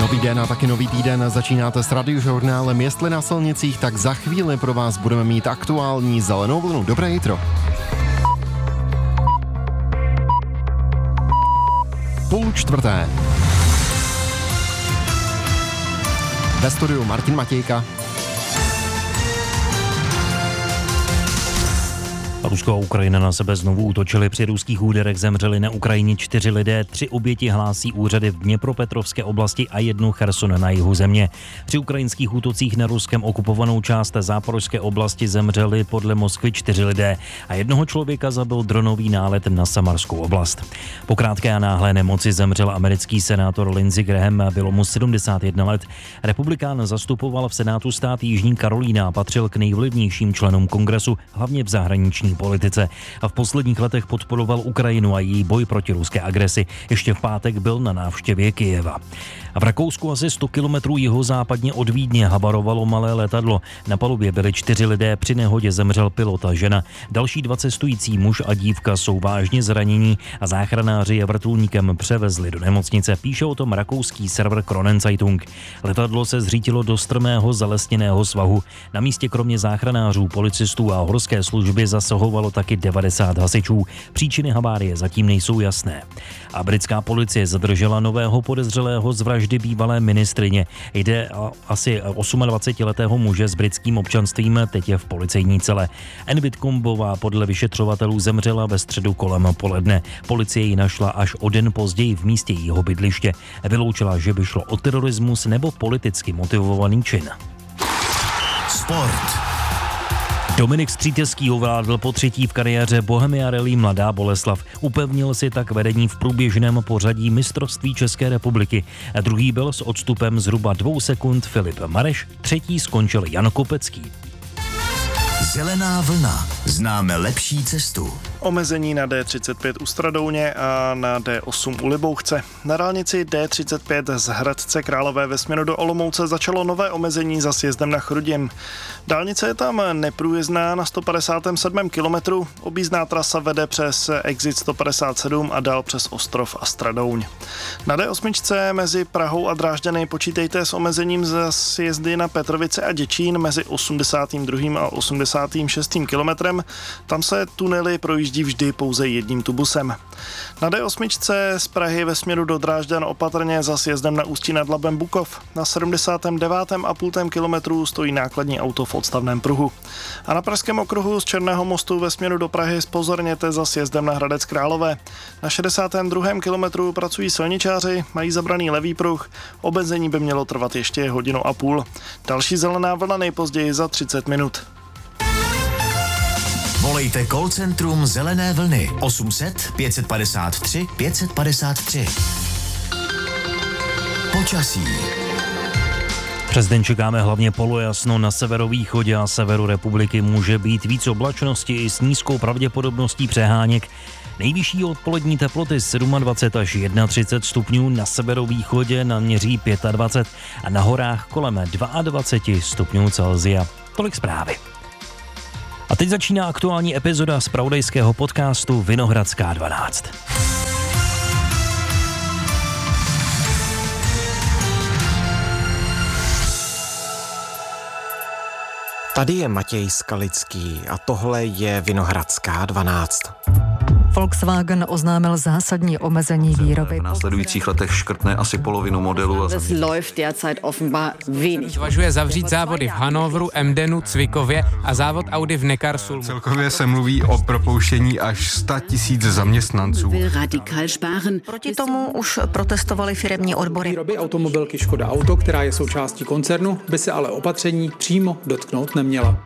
Nový den a taky nový týden začínáte s radiožurnálem Jestli na silnicích, tak za chvíli pro vás budeme mít aktuální zelenou vlnu. Dobré jitro. Půl čtvrté. Ve studiu Martin Matějka. Rusko a Ukrajina na sebe znovu útočili. Při ruských úderech zemřeli na Ukrajině 4 lidé, 3 oběti hlásí úřady v Dněpropetrovské oblasti a 1 Cherson na jihu země. Při ukrajinských útocích na Ruskem okupovanou část Záporožské oblasti zemřeli podle Moskvy 4 lidé a 1 člověka zabil dronový nálet na Samarskou oblast. Po krátké a náhlé nemoci zemřel americký senátor Lindsey Graham, bylo mu 71 let. Republikán zastupoval v Senátu stát Jižní Karolína a patřil k nejvlivnějším členům kongresu, hlavně v zahraniční politice. A v posledních letech podporoval Ukrajinu a její boj proti ruské agresi. Ještě v pátek byl na návštěvě Kyjeva. A v Rakousku asi 100 kilometrů jihozápadně od Vídně habarovalo malé letadlo. Na palubě byli 4 lidé, při nehodě zemřel pilot a žena. Další 2 cestující, muž a dívka, jsou vážně zranění a záchranáři je vrtulníkem převezli do nemocnice. Píše o tom rakouský server Kronenzeitung. Letadlo se zřítilo do strmého zalesněného svahu. Na místě kromě záchranářů, policistů a horské služby zasahovalo taky 90 hasičů. Příčiny havárie zatím nejsou jasné. A britská policie zadržela nového podezřelého z vraždy bývalé ministryně. Jde o asi 28letého muže s britským občanstvím, teď je v policejní cele. Enid Whitcombová podle vyšetřovatelů zemřela ve středu kolem poledne. Policie ji našla až o den později v místě jejího bydliště. Vyloučila, že by šlo o terorismus nebo politicky motivovaný čin. Sport. Dominik Střítecký ovládl po 3. v kariéře Bohemia Rallye Mladá Boleslav. Upevnil si tak vedení v průběžném pořadí mistrovství České republiky. Druhý byl s odstupem zhruba 2 sekund Filip Mareš, 3. skončil Jan Kopecký. Zelená vlna. Známe lepší cestu. Omezení na D35 u Stradouně a na D8 u Libouchce. Na dálnici D35 z Hradce Králové ve směru do Olomouce začalo nové omezení za sjezdem na Chrudim. Dálnice je tam neprůjezdná na 157. kilometru. Objízdná trasa vede přes exit 157 a dál přes Ostrov a Stradouň. Na D8 mezi Prahou a Drážďany počítejte s omezením za sjezdy na Petrovice a Děčín mezi 82. a 86. kilometrem. Tam se tunely projíždí vždy pouze jedním tubusem. Na D8 z Prahy ve směru do Drážďan opatrně za sjezdem na Ústí nad Labem Bukov. Na 79,5 kilometru stojí nákladní auto v odstavném pruhu. A na Pražském okruhu z Černého mostu ve směru do Prahy zpozorněte za sjezdem na Hradec Králové. Na 62. kilometru pracují silničáři, mají zabraný levý pruh. Obezení by mělo trvat ještě 1,5 hodiny. Další zelená vlna nejpozději za 30 minut. Volejte call centrum Zelené vlny 800 553 553. Počasí. Přes den čekáme hlavně polojasno, na severovýchodě a severu republiky může být víc oblačnosti i s nízkou pravděpodobností přeháněk. Nejvyšší odpolední teploty 27 až 31 stupňů, na severovýchodě naměří 25 a na horách kolem 22 stupňů Celsia. Tolik zprávy. A teď začíná aktuální epizoda zpravodajského podcastu Vinohradská 12. Tady je Matěj Skalický a tohle je Vinohradská 12. Volkswagen oznámil zásadní omezení výroby. V následujících letech škrtne asi polovinu modelů. Zvažuje zavřít závody v Hannoveru, Emdenu, Cvikově a závod Audi v Neckarsulmu. Celkově se mluví o propouštění až 100 000 zaměstnanců. Proti tomu už protestovali firemní odbory. Výroby automobilky Škoda Auto, která je součástí koncernu, by se ale opatření přímo dotknout neměla.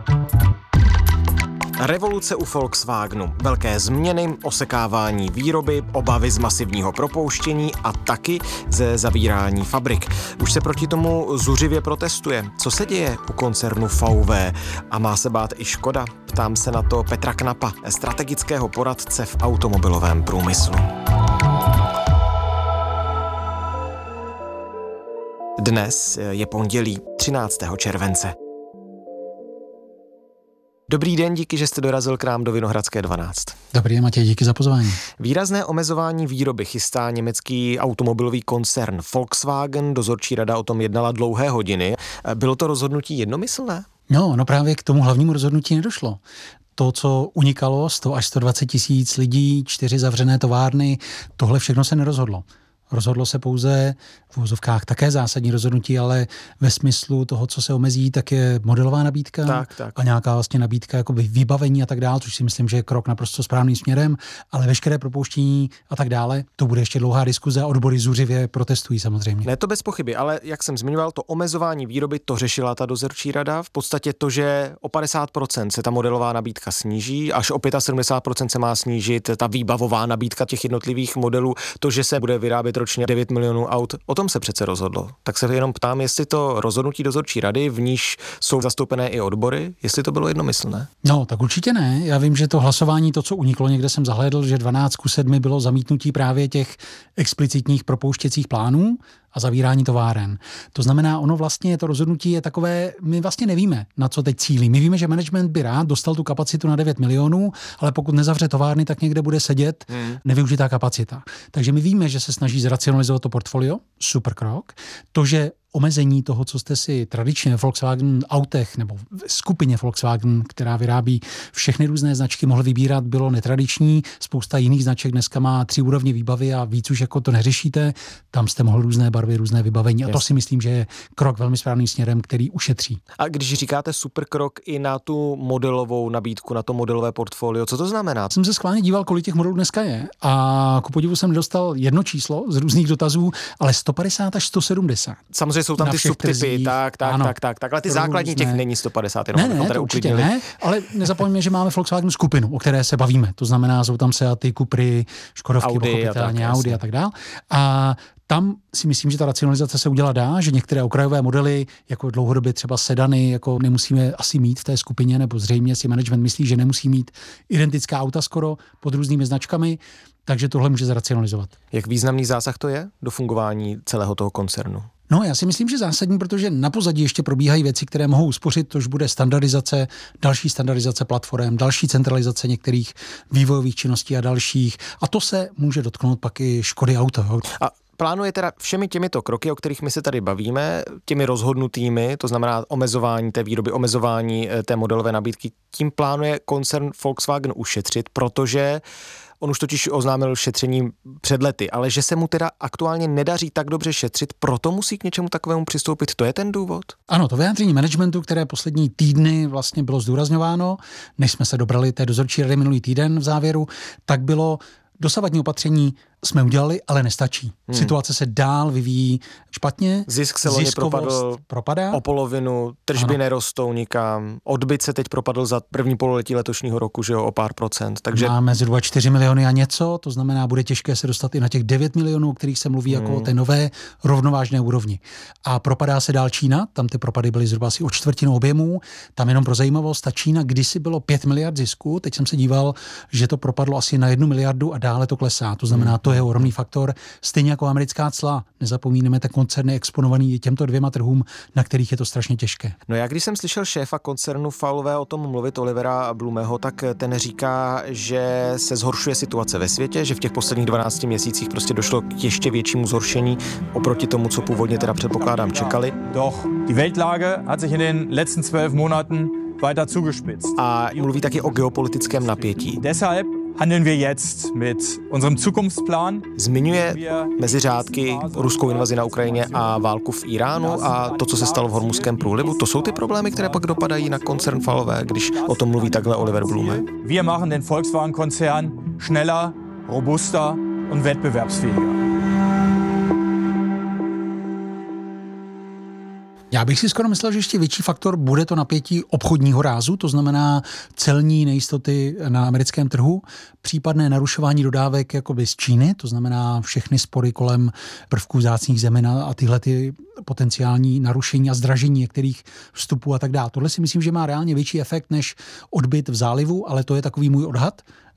Revoluce u Volkswagenu, velké změny, osekávání výroby, obavy z masivního propouštění a taky ze zavírání fabrik. Už se proti tomu zuřivě protestuje. Co se děje u koncernu VW? A má se bát i Škoda? Ptám se na to Petra Knapa, strategického poradce v automobilovém průmyslu. Dnes je pondělí 13. července. Dobrý den, díky, že jste dorazil k nám do Vinohradské 12. Dobrý den, Matěj, díky za pozvání. Výrazné omezování výroby chystá německý automobilový koncern Volkswagen. Dozorčí rada o tom jednala dlouhé hodiny. Bylo to rozhodnutí jednomyslné? No právě k tomu hlavnímu rozhodnutí nedošlo. To, co unikalo, 100 až 120 tisíc lidí, 4 zavřené továrny, tohle všechno se nerozhodlo. Rozhodlo se pouze v uvozovkách také zásadní rozhodnutí, ale ve smyslu toho, co se omezí, tak je modelová nabídka tak. A nějaká vlastně nabídka jakoby vybavení a tak dále, což si myslím, že je krok naprosto správným směrem, ale veškeré propouštění a tak dále, to bude ještě dlouhá diskuze a odbory zuřivě protestují samozřejmě. Ne, to bez pochyby, ale jak jsem zmiňoval, to omezování výroby, to řešila ta dozorčí rada. V podstatě to, že o 50% se ta modelová nabídka sníží, až o 75% se má snížit ta výbavová nabídka těch jednotlivých modelů, to, že se bude vyrábět ročně 9 milionů aut, o tom se přece rozhodlo. Tak se jenom ptám, jestli to rozhodnutí dozorčí rady, v níž jsou zastoupené i odbory, jestli to bylo jednomyslné. No, tak určitě ne. Já vím, že to hlasování, to, co uniklo, někde jsem zahlédl, že 12:7 bylo zamítnutí právě těch explicitních propouštěcích plánů a zavírání továren. To znamená, ono vlastně to rozhodnutí je takové, my vlastně nevíme, na co teď cílí. My víme, že management by rád dostal tu kapacitu na 9 milionů, ale pokud nezavře továrny, tak někde bude sedět nevyužitá kapacita. Takže my víme, že se snaží zracionalizovat to portfolio, super krok. To, že omezení toho, co jste si tradičně v Volkswagen autech nebo v skupině Volkswagen, která vyrábí všechny různé značky, mohl vybírat, bylo netradiční. Spousta jiných značek dneska má 3 úrovně výbavy a víc už jako to neřešíte. Tam jste mohl různé barvy, různé vybavení. A to si myslím, že je krok velmi správným směrem, který ušetří. A když říkáte super krok i na tu modelovou nabídku, na to modelové portfolio, co to znamená? Jsem se schválně díval, kolik těch modelů dneska je. A ku podivu jsem dostal jedno číslo z různých dotazů, ale 150 až 170. Samozřejmě jsou tam ty subtypy, tak, ale ty základní těch není 150, jenom ne, to určitě ne, ale nezapomeňme, že máme Volkswagen skupinu, o které se bavíme. To znamená, jsou tam Seaty, Cupry, Škodovky, pochopitelně Audi a tak dál. A tam si myslím, že ta racionalizace se udělat dá, že některé okrajové modely, jako dlouhodobě třeba sedany, jako nemusíme asi mít v té skupině, nebo zřejmě si management myslí, že nemusí mít identická auta skoro pod různými značkami, takže tohle může zracionalizovat. Jak významný zásah to je do fungování celého toho koncernu? No, já si myslím, že zásadní, protože na pozadí ještě probíhají věci, které mohou uspořit, tož bude standardizace, další standardizace platform, další centralizace některých vývojových činností a dalších. A to se může dotknout pak i Škody Auto. A plánuje teda všemi těmito kroky, o kterých my se tady bavíme, těmi rozhodnutými, to znamená omezování té výroby, omezování té modelové nabídky, tím plánuje koncern Volkswagen ušetřit, protože on už totiž oznámil šetření před lety, ale že se mu teda aktuálně nedaří tak dobře šetřit, proto musí k něčemu takovému přistoupit. To je ten důvod? Ano, to vyjádření managementu, které poslední týdny vlastně bylo zdůrazňováno, než jsme se dobrali té dozorčí rady minulý týden v závěru, tak bylo dosavadní opatření jsme udělali, ale nestačí. Situace se dál vyvíjí špatně. Zisk se loni propadá o polovinu, tržby nerostou nikam. Odbyt se teď propadl za první pololetí letošního roku, že jo, o pár procent. Takže máme zhruba 4 miliony a něco, to znamená, bude těžké se dostat i na těch 9 milionů, o kterých se mluví jako o té nové rovnovážné úrovni. A propadá se dál Čína, tam ty propady byly zhruba asi o čtvrtinu objemů. Tam jenom pro zajímavost, ta Čína kdysi bylo 5 miliard zisku, teď jsem se díval, že to propadlo asi na 1 miliardu a dále to klesá. To znamená, to je ohromný faktor, stejně jako americká cla. Nezapomínáme, ten koncern je exponovaný těmto 2 trhům, na kterých je to strašně těžké. No já když jsem slyšel šéfa koncernu VW o tom mluvit, Olivera Blumeho, tak ten říká, že se zhoršuje situace ve světě, že v těch posledních 12 měsících prostě došlo k ještě většímu zhoršení oproti tomu, co původně teda předpokládám čekali. Doch die Weltlage hat sich in den letzten 12 Monaten weiter zugespitzt. A mluví taky o geopolitickém napětí. Deshalb handeln wir jetzt mit unserem Zukunftsplan. Zmiňuje mezi řádky ruskou invazi na Ukrajině a válku v Iránu a to, co se stalo v Hormuzském průlivu. To jsou ty problémy, které pak dopadají na koncern VW, když o tom mluví takhle Oliver Blume. Wir machen den Volkswagen-Konzern schneller, robuster und wettbewerbsfähiger. Já bych si skoro myslel, že ještě větší faktor bude to napětí obchodního rázu, to znamená celní nejistoty na americkém trhu, případné narušování dodávek jakoby z Číny, to znamená všechny spory kolem prvků vzácných zemin a tyhle ty potenciální narušení a zdražení některých vstupů a tak dále. Tohle si myslím, že má reálně větší efekt než odbyt v zálivu, ale to je takový můj odhad.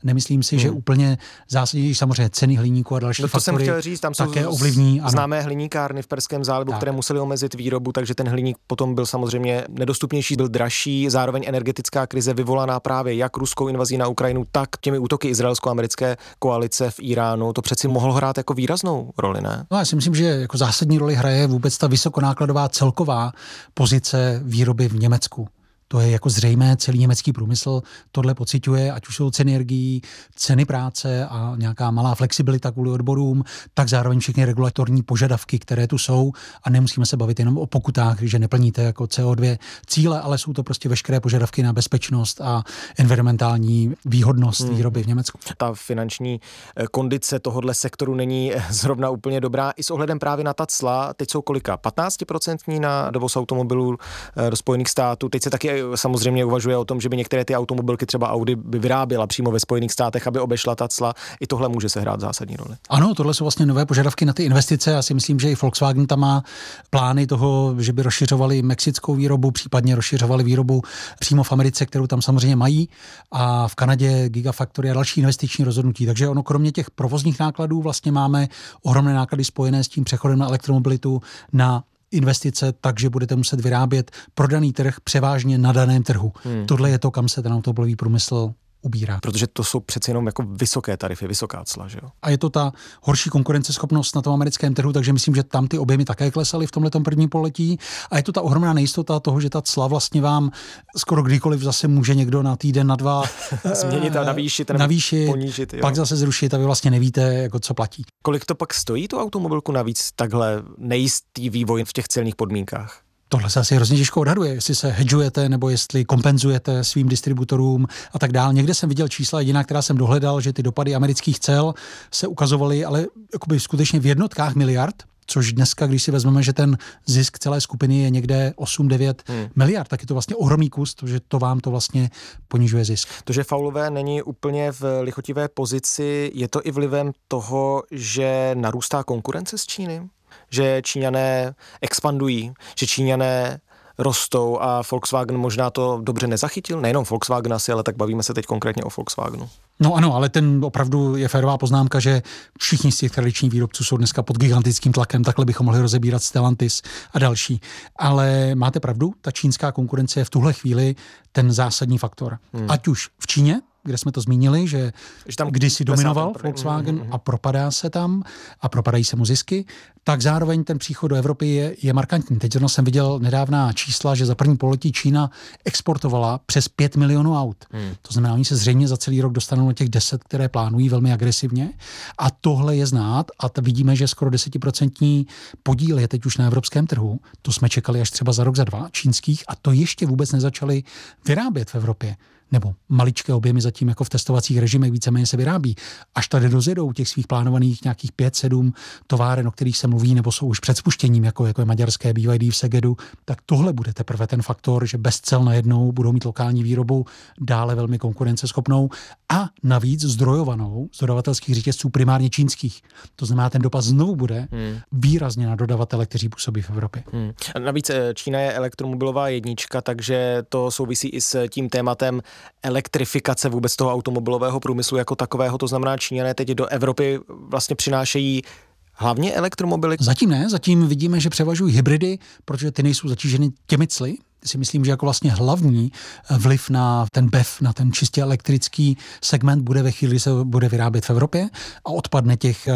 nemyslím si, že úplně zásadně, samozřejmě ceny hliníku a další faktory jsem chtěl říct, tam také ovlivní. Známé hliníkárny v Perském zálivu, které musely omezit výrobu, takže ten hliník potom byl samozřejmě nedostupnější, byl dražší, zároveň energetická krize vyvolaná právě jak ruskou invazí na Ukrajinu, tak těmi útoky izraelsko-americké koalice v Iránu. To přeci mohlo hrát jako výraznou roli, ne? No, já si myslím, že jako zásadní roli hraje vůbec ta vysokonákladová celková pozice výroby v Německu. To je jako zřejmé, celý německý průmysl tohle pociťuje, ať už jsou ceny energií, ceny práce a nějaká malá flexibilita kvůli odborům, tak zároveň všechny regulatorní požadavky, které tu jsou, a nemusíme se bavit jenom o pokutách, že neplníte jako CO2 cíle, ale jsou to prostě veškeré požadavky na bezpečnost a environmentální výhodnost výroby v Německu. Ta finanční kondice tohohle sektoru není zrovna úplně dobrá i s ohledem právě na ta cla. Teď jsou kolika? 15% na dovoz automobilů do Spojených států. Teď se taky samozřejmě uvažuje o tom, že by některé ty automobilky, třeba Audi, by vyráběla přímo ve Spojených státech, aby obešla ta cla. I tohle může sehrát zásadní roli. Ano, tohle jsou vlastně nové požadavky na ty investice. Já si myslím, že i Volkswagen tam má plány toho, že by rozšiřovali mexickou výrobu, případně rozšiřovali výrobu přímo v Americe, kterou tam samozřejmě mají, a v Kanadě Gigafactory a další investiční rozhodnutí. Takže ono kromě těch provozních nákladů vlastně máme ohromné náklady spojené s tím přechodem na elektromobilitu, na investice, takže budete muset vyrábět pro daný trh převážně na daném trhu. Tohle je to, kam se ten automobilový průmysl ubírá. Protože to jsou přeci jenom jako vysoké tarify, vysoká cla, že jo? A je to ta horší konkurenceschopnost na tom americkém trhu, takže myslím, že tam ty objemy také klesaly v tomhletom prvním pololetí. A je to ta ohromná nejistota toho, že ta cla vlastně vám skoro kdykoliv zase může někdo na týden, na dva změnit a navýšit, ponížit, jo. Pak zase zrušit a vy vlastně nevíte, jako co platí. Kolik to pak stojí tu automobilku navíc takhle nejistý vývoj v těch celních podmínkách? Tohle se asi hrozně těžko odhaduje, jestli se hedžujete nebo jestli kompenzujete svým distributorům a tak dál. Někde jsem viděl čísla, jediná, která jsem dohledal, že ty dopady amerických cel se ukazovaly, ale jakoby skutečně v jednotkách miliard, což dneska, když si vezmeme, že ten zisk celé skupiny je někde 8-9 miliard, tak je to vlastně ohromný kus, že to vám to vlastně ponižuje zisk. To, že faulové není úplně v lichotivé pozici, je to i vlivem toho, že narůstá konkurence z Číny? Že Číňané expandují, že Číňané rostou a Volkswagen možná to dobře nezachytil? Nejenom Volkswagen asi, ale tak bavíme se teď konkrétně o Volkswagenu. No ano, ale ten opravdu je férová poznámka, že všichni z těch tradičních výrobců jsou dneska pod gigantickým tlakem, takhle bychom mohli rozebírat Stellantis a další. Ale máte pravdu, ta čínská konkurence je v tuhle chvíli ten zásadní faktor. Ať už v Číně, kde jsme to zmínili, že tam kdysi dominoval Volkswagen a propadá se tam a propadají se mu zisky, tak zároveň ten příchod do Evropy je markantní. Teď jsem viděl nedávná čísla, že za první pololetí Čína exportovala přes 5 milionů aut. To znamená, oni se zřejmě za celý rok dostanou na těch 10, které plánují velmi agresivně. A tohle je znát a vidíme, že skoro 10% podíl je teď už na evropském trhu. To jsme čekali až třeba za rok, za dva čínských, a to ještě vůbec nezačali vyrábět v Evropě. Nebo maličké objemy zatím jako v testovacích režimech víceméně se vyrábí. Až tady dozjedou těch svých plánovaných nějakých 5-7 továren, o kterých se mluví, nebo jsou už před spuštěním, jako je maďarské BYD v Segedu, tak tohle bude teprve ten faktor, že bez cel najednou budou mít lokální výrobu dále velmi konkurenceschopnou a navíc zdrojovanou z dodavatelských řetězců primárně čínských. To znamená, ten dopad znovu bude výrazně na dodavatele, kteří působí v Evropě. A navíc Čína je elektromobilová jednička, takže to souvisí i s tím tématem elektrifikace vůbec toho automobilového průmyslu jako takového. To znamená, Číňané teď do Evropy vlastně přinášejí hlavně elektromobily? Zatím ne, zatím vidíme, že převažují hybridy, protože ty nejsou zatíženy těmi cly. Si myslím, že jako vlastně hlavní vliv na ten BEV, na ten čistě elektrický segment bude ve chvíli, kdy se bude vyrábět v Evropě a odpadne těch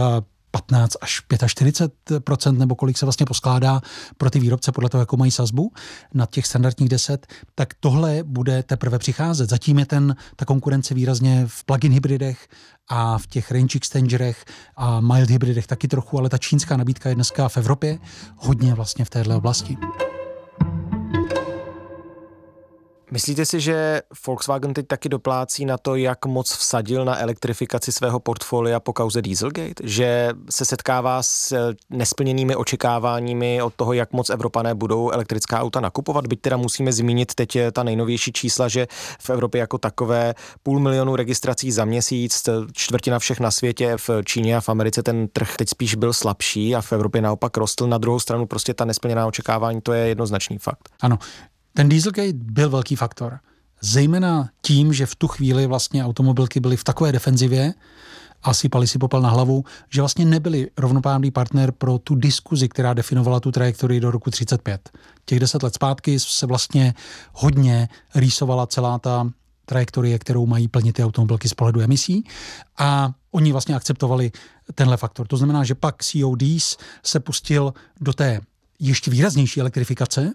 15 až 45%, nebo kolik se vlastně poskládá pro ty výrobce podle toho, jakou mají sazbu na těch standardních 10, tak tohle bude teprve přicházet. Zatím je ta konkurence výrazně v plug-in hybridech a v těch range extenderech a mild hybridech taky trochu, ale ta čínská nabídka je dneska v Evropě hodně vlastně v téhle oblasti. Myslíte si, že Volkswagen teď taky doplácí na to, jak moc vsadil na elektrifikaci svého portfolia po kauze Dieselgate? Že se setkává s nesplněnými očekáváními od toho, jak moc Evropané budou elektrická auta nakupovat? Byť teda musíme zmínit teď ta nejnovější čísla, že v Evropě jako takové 500 000 registrací za měsíc, čtvrtina všech na světě, v Číně a v Americe ten trh teď spíš byl slabší a v Evropě naopak rostl. Na druhou stranu prostě ta nesplněná očekávání, to je jednoznačný fakt. Ano. Ten Dieselgate byl velký faktor. zejména tím, že v tu chvíli vlastně automobilky byly v takové defenzivě a sypali si popel na hlavu, že vlastně nebyli rovnoprávný partner pro tu diskuzi, která definovala tu trajektorii do roku 35. Těch 10 let zpátky se vlastně hodně rýsovala celá ta trajektorie, kterou mají plnit ty automobilky z pohledu emisí a oni vlastně akceptovali tenhle faktor. To znamená, že pak CODs se pustil do té ještě výraznější elektrifikace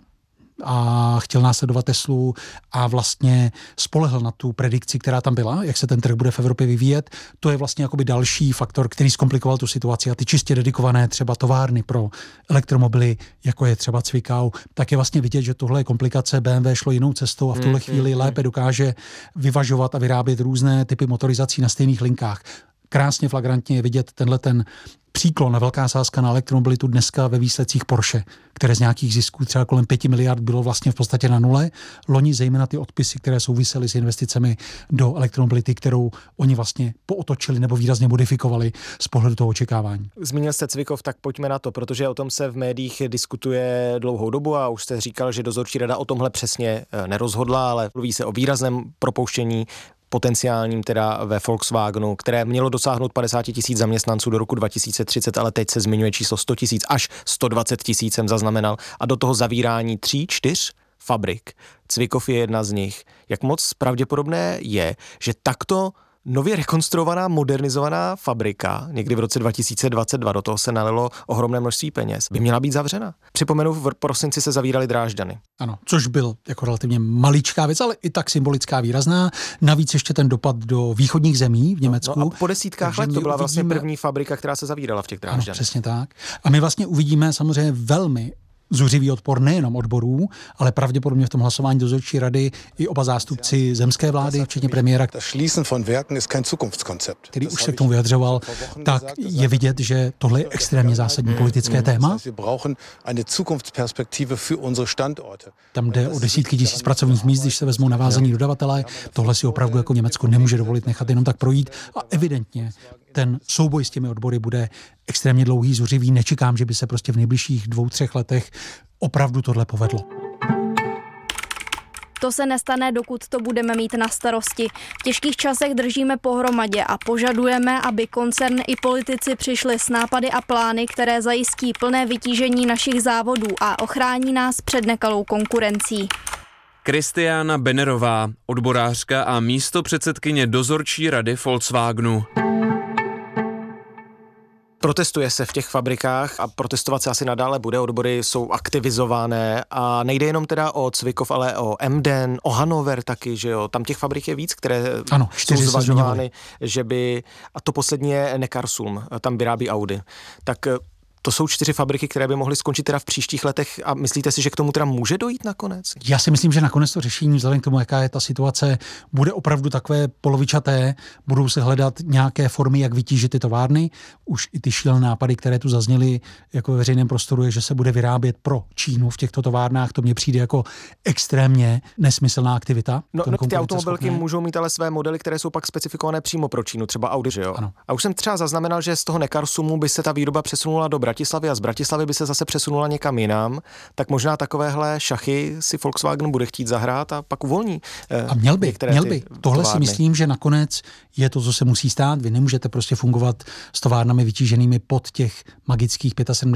a chtěl následovat Teslu a vlastně spolehl na tu predikci, která tam byla, jak se ten trh bude v Evropě vyvíjet. To je vlastně jakoby další faktor, který zkomplikoval tu situaci a ty čistě dedikované třeba továrny pro elektromobily, jako je třeba Zwickau, tak je vlastně vidět, že tohle je komplikace. BMW šlo jinou cestou a v tuhle chvíli lépe dokáže vyvažovat a vyrábět různé typy motorizací na stejných linkách. Krásně flagrantně je vidět tenhle ten příklon a velká sázka na elektromobilitu dneska ve výsledcích Porsche, které z nějakých zisků třeba kolem 5 miliard bylo vlastně v podstatě na nule. Loni zejména ty odpisy, které souvisely s investicemi do elektromobility, kterou oni vlastně pootočili nebo výrazně modifikovali z pohledu toho očekávání. Zmínil jste Cvikov, tak pojďme na to, protože o tom se v médiích diskutuje dlouhou dobu a už jste říkal, že dozorčí rada o tomhle přesně nerozhodla, ale mluví se o výrazném propouštění potenciálním teda ve Volkswagenu, které mělo dosáhnout 50 000 zaměstnanců do roku 2030, ale teď se zmiňuje číslo 100 000, až 120 000 jsem zaznamenal a do toho zavírání 3-4 fabrik. Cvikov je jedna z nich. Jak moc pravděpodobné je, že takto nově rekonstruovaná, modernizovaná fabrika, někdy v roce 2022, do toho se nalilo ohromné množství peněz, by měla být zavřena. Připomenu, v prosinci se zavíraly Drážďany. Ano, což byl jako relativně maličká věc, ale i tak symbolická, výrazná. Navíc ještě ten dopad do východních zemí v Německu. No a po desítkách let to byla vlastně první fabrika, která se zavírala v těch Drážďanech. Ano, přesně tak. A my vlastně uvidíme samozřejmě velmi zuřivý odpor nejenom odborů, ale pravděpodobně v tom hlasování dozorčí rady i oba zástupci zemské vlády, včetně premiéra, který už se k tomu vyjadřoval, tak je vidět, že tohle je extrémně zásadní politické téma. Tam jde o desítky tisíc pracovních míst, když se vezmou navázaní dodavatelé. Tohle si opravdu jako Německo nemůže dovolit nechat jenom tak projít a evidentně ten souboj s těmi odbory bude extrémně dlouhý, zuřivý. Nečekám, že by se prostě v nejbližších 2-3 letech opravdu tohle povedlo. To se nestane, dokud to budeme mít na starosti. V těžkých časech držíme pohromadě a požadujeme, aby koncern i politici přišli s nápady a plány, které zajistí plné vytížení našich závodů a ochrání nás před nekalou konkurencí. Kristiána Bennerová, odborářka a místopředsedkyně dozorčí rady Volkswagenu. Protestuje se v těch fabrikách a protestovat se asi nadále bude, odbory jsou aktivizované a nejde jenom teda o Cvikov, ale o Emden, o Hannover taky, že jo, tam těch fabrik je víc, které jsou zvažovány, že by, a to poslední je Neckarsulm, tam vyrábí Audi, tak to jsou 4 fabriky, které by mohly skončit teda v příštích letech a myslíte si, že k tomu teda může dojít nakonec? Já si myslím, že nakonec to řešení, vzhledem k tomu, jaká je ta situace, bude opravdu takové polovičaté, budou se hledat nějaké formy, jak vytížit ty továrny. Už i ty šílené nápady, které tu zazněly jako ve veřejném prostoru, je, že se bude vyrábět pro Čínu v těchto továrnách, to mně přijde jako extrémně nesmyslná aktivita. No ty automobilky můžou mít ale své modely, které jsou pak specifikované přímo pro Čínu, třeba Audi, že jo? Ano. A už jsem třeba zaznamenal, že z toho Neckarsulmu by se ta výroba přesunula do Bratislavy a z Bratislavy by se zase přesunula někam jinam, tak možná takovéhle šachy si Volkswagen bude chtít zahrát a pak uvolní. A měl by. Tohle továrny. Si myslím, že nakonec je to, co se musí stát. Vy nemůžete prostě fungovat s továrnami vytíženými pod těch magických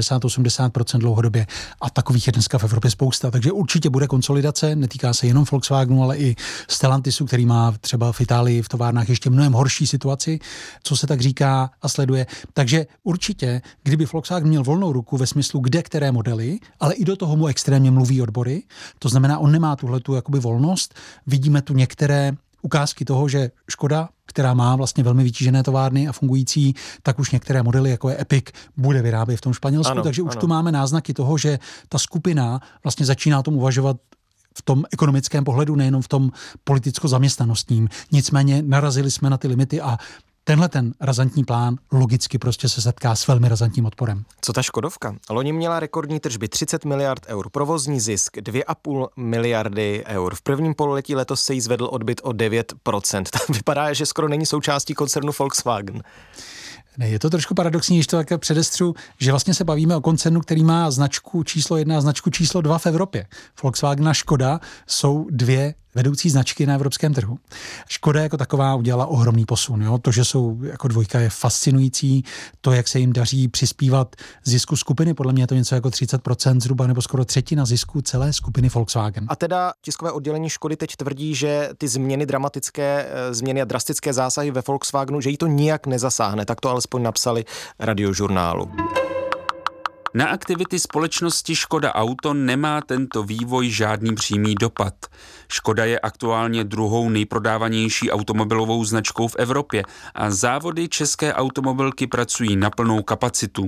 75-80% dlouhodobě. A takových je dneska v Evropě spousta. Takže určitě bude konsolidace, netýká se jenom Volkswagenu, ale i Stellantisu, který má třeba v Itálii v továrnách ještě mnohem horší situaci, co se tak říká a sleduje. Takže určitě, kdyby Volkswagen měl volnou ruku ve smyslu, kde které modely, ale i do toho mu extrémně mluví odbory. To znamená, on nemá tuhletu jakoby volnost. Vidíme tu některé ukázky toho, že Škoda, která má vlastně velmi vytížené továrny a fungující, tak už některé modely, jako je Epic, bude vyrábět v tom Španělsku. Ano, takže už tu máme náznaky toho, že ta skupina vlastně začíná tomu uvažovat v tom ekonomickém pohledu, nejenom v tom politicko-zaměstnanostním. Nicméně narazili jsme na ty limity a tenhle ten razantní plán logicky prostě se setká s velmi razantním odporem. Co ta Škodovka? Loni měla rekordní tržby 30 miliard eur, provozní zisk 2,5 miliardy eur. V prvním pololetí letos se jí zvedl odbyt o 9%. To vypadá, že skoro není součástí koncernu Volkswagen. Ne, je to trošku paradoxní, když to také předestřu, že vlastně se bavíme o koncernu, který má značku číslo 1 a značku číslo 2 v Evropě. Volkswagen a Škoda jsou 2 vedoucí značky na evropském trhu. Škoda jako taková udělala ohromný posun. Jo? To, že jsou jako dvojka, je fascinující. To, jak se jim daří přispívat zisku skupiny, podle mě je to něco jako 30% zhruba, nebo skoro třetina zisku celé skupiny Volkswagen. A teda tiskové oddělení Škody teď tvrdí, že ty dramatické změny a drastické zásahy ve Volkswagenu, že jí to nijak nezasáhne. Tak to alespoň napsali Radiožurnálu. Na aktivity společnosti Škoda Auto nemá tento vývoj žádný přímý dopad. Škoda je aktuálně druhou nejprodávanější automobilovou značkou v Evropě a závody české automobilky pracují na plnou kapacitu.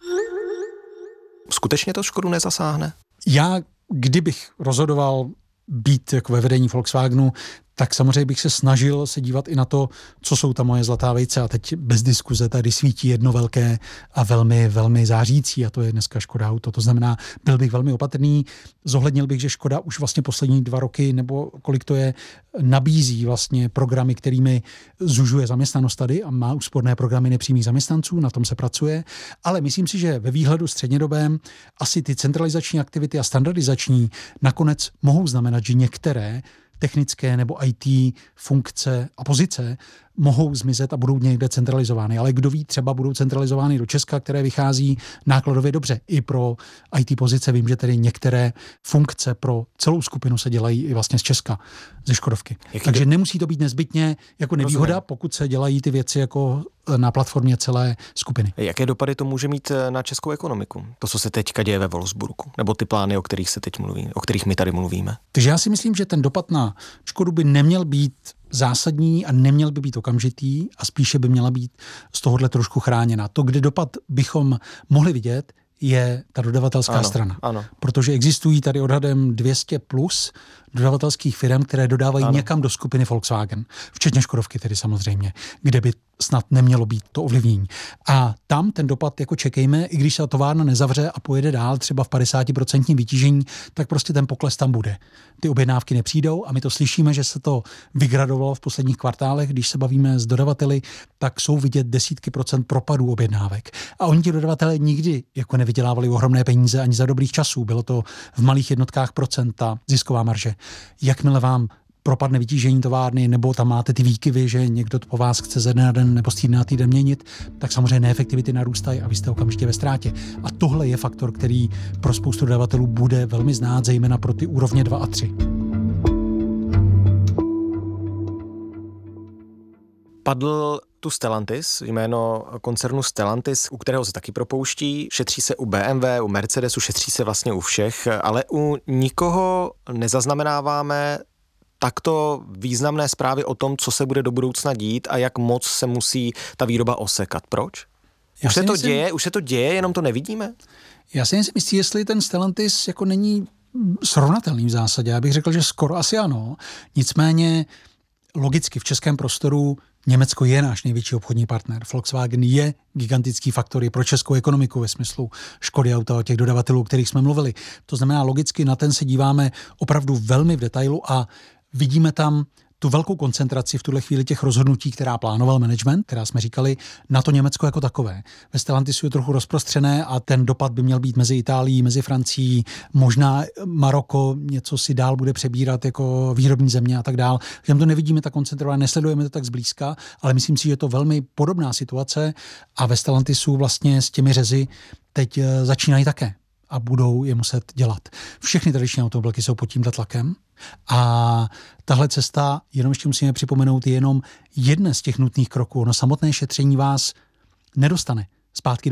Skutečně to Škodu nezasáhne? Já, kdybych rozhodoval být jako ve vedení Volkswagenu, tak samozřejmě bych se snažil se dívat i na to, co jsou ta moje zlatá vejce, a teď bez diskuze tady svítí jedno velké a velmi, velmi zářící, a to je dneska Škoda Auto. To znamená, byl bych velmi opatrný, zohlednil bych, že Škoda už vlastně poslední 2 roky, nebo kolik to je, nabízí vlastně programy, kterými zužuje zaměstnanost tady a má úsporné programy nepřímých zaměstnanců, na tom se pracuje, ale myslím si, že ve výhledu střednědobém asi ty centralizační aktivity a standardizační nakonec mohou znamenat, že některé technické nebo IT funkce a pozice mohou zmizet a budou někde centralizovány. Ale kdo ví, třeba budou centralizovány do Česka, které vychází nákladově dobře. I pro IT pozice vím, že tedy některé funkce pro celou skupinu se dělají i vlastně z Česka, ze Škodovky. Takže nemusí to být nezbytně jako nevýhoda, pokud se dělají ty věci jako na platformě celé skupiny. Jaké dopady to může mít na českou ekonomiku? To, co se teďka děje ve Wolfsburgu, nebo ty plány, o kterých my tady mluvíme? Takže já si myslím, že ten dopad na Škodu by neměl být zásadní a neměl by být okamžitý a spíše by měla být z tohohle trošku chráněna. To, kde dopad bychom mohli vidět, je ta dodavatelská strana. Ano. Protože existují tady odhadem 200 plus dodavatelských firm, které dodávají někam do skupiny Volkswagen, včetně Škodovky tedy samozřejmě, kde by snad nemělo být to ovlivnění. A tam ten dopad jako čekejme, i když se továrna nezavře a pojede dál třeba v 50% vytížení, tak prostě ten pokles tam bude. Ty objednávky nepřijdou a my to slyšíme, že se to vygradovalo v posledních kvartálech, když se bavíme s dodavateli, tak jsou vidět desítky procent propadů objednávek. A oni ti dodavatelé nikdy jako nevydělávali ohromné peníze ani za dobrých časů. Bylo to v malých jednotkách procenta zisková marže. Jakmile vám propadne vytížení továrny, nebo tam máte ty výkyvy, že někdo to po vás chce ze dne na den nebo z týdne na týden měnit, tak samozřejmě neefektivity narůstají a vy jste okamžitě ve ztrátě. A tohle je faktor, který pro spoustu dodavatelů bude velmi znát, zejména pro ty úrovně 2 a 3. Padl tu Stellantis, jméno koncernu Stellantis, u kterého se taky propouští, šetří se u BMW, u Mercedesu, šetří se vlastně u všech, ale u nikoho nezaznamenáváme takto významné zprávy o tom, co se bude do budoucna dít a jak moc se musí ta výroba osekat. Proč? Už se to děje, jenom to nevidíme? Já si nejsem jistý, jestli ten Stellantis jako není srovnatelný v zásadě. Já bych řekl, že skoro asi ano. Nicméně logicky v českém prostoru Německo je náš největší obchodní partner. Volkswagen je gigantický faktor i pro českou ekonomiku ve smyslu Škody Auta, těch dodavatelů, o kterých jsme mluvili. To znamená, logicky na ten se díváme opravdu velmi v detailu a vidíme tam tu velkou koncentraci v tuhle chvíli těch rozhodnutí, která plánoval management, která jsme říkali, na to Německo jako takové. Ve Stellantisu je trochu rozprostřené a ten dopad by měl být mezi Itálií, mezi Francií, možná Maroko něco si dál bude přebírat jako výrobní země a tak dál. Že to nevidíme tak koncentrované, nesledujeme to tak zblízka, ale myslím si, že je to velmi podobná situace a ve Stellantisu vlastně s těmi řezy teď začínají také a budou je muset dělat. Všechny tradiční automobilky jsou pod tímto tlakem a tahle cesta, jenom ještě musíme připomenout, je jenom jeden z těch nutných kroků. Ono samotné šetření vás nedostane zpátky